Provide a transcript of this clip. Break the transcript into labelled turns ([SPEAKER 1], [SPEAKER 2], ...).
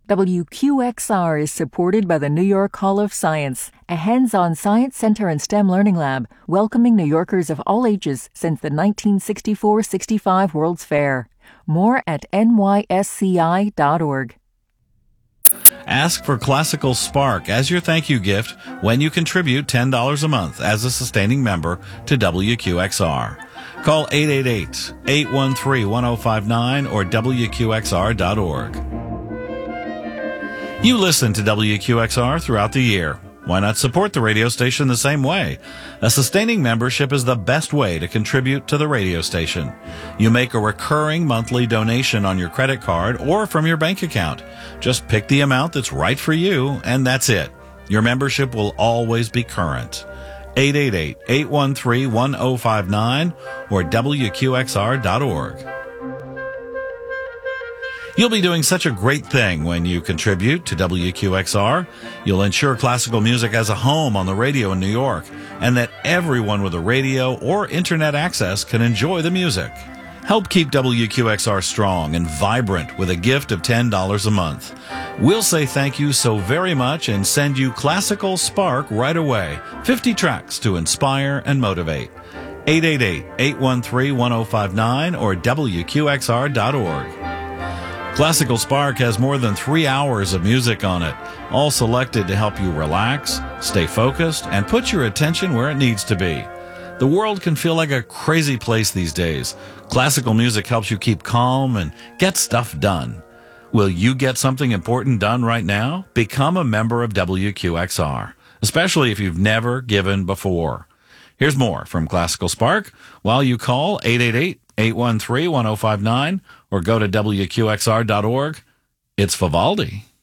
[SPEAKER 1] WQXR is supported by the New York Hall of Science, a hands-on science center and STEM learning lab, welcoming New Yorkers of all ages since the 1964-65 World's Fair. More at nysci.org.
[SPEAKER 2] Ask for Classical Spark as your thank you gift when you contribute $10 a month as a sustaining member to WQXR. Call 888-813-1059 or WQXR.org. You listen to WQXR throughout the year. Why not support the radio station the same way? A sustaining membership is the best way to contribute to the radio station. You make a recurring monthly donation on your credit card or from your bank account. Just pick the amount that's right for you, and that's it. Your membership will always be current. 888-813-1059 or WQXR.org. You'll be doing such a great thing when you contribute to WQXR. You'll ensure classical music has a home on the radio in New York, and that everyone with a radio or internet access can enjoy the music. Help keep WQXR strong and vibrant with a gift of $10 a month. We'll say thank you so very much and send you Classical Spark right away. 50 tracks to inspire and motivate. 888-813-1059 or WQXR.org. Classical Spark has more than 3 hours of music on it, all selected to help you relax, stay focused, and put your attention where it needs to be. The world can feel like a crazy place these days. Classical music helps you keep calm and get stuff done. Will you get something important done right now? Become a member of WQXR, especially if you've never given before. Here's more from Classical Spark while you call 888-813-1059 or go to WQXR.org. It's Vivaldi.